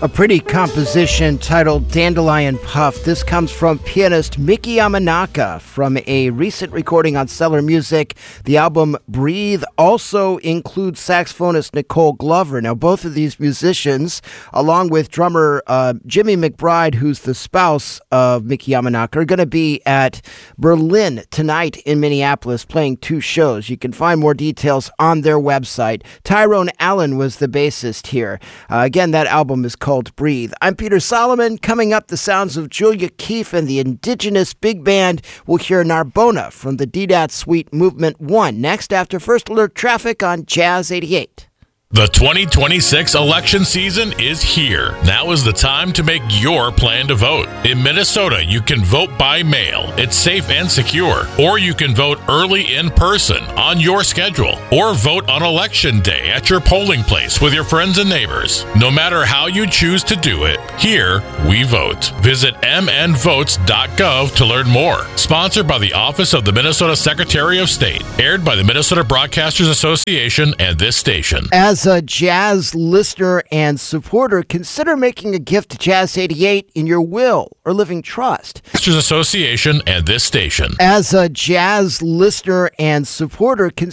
A pretty composition titled Dandelion Puff. This comes from pianist Miki Yamanaka from a recent recording on Stellar Music. The album Breathe also includes saxophonist Nicole Glover. Now, both of these musicians, along with drummer Jimmy McBride, who's the spouse of Miki Yamanaka, are going to be at Berlin tonight in Minneapolis playing 2 shows. You can find more details on their website. Tyrone Allen was the bassist here. Again, that album is called Breathe. I'm Peter Solomon. Coming up, the sounds of Julia Keefe and the Indigenous Big Band. We'll hear Narbona from the DDAT Suite Movement 1 next after First Alert Traffic on Jazz 88. The 2026 election season is here. Now is the time to make your plan to vote. In Minnesota, you can vote by mail. It's safe and secure. Or you can vote early in person on your schedule. Or vote on Election Day at your polling place with your friends and neighbors. No matter how you choose to do it, here we vote. Visit mnvotes.gov to learn more. Sponsored by the Office of the Minnesota Secretary of State. Aired by the Minnesota Broadcasters Association and this station. As a jazz listener and supporter, consider making a gift to Jazz 88 in your will or living trust. Broadcasters Association and this station. As a jazz listener and supporter, consider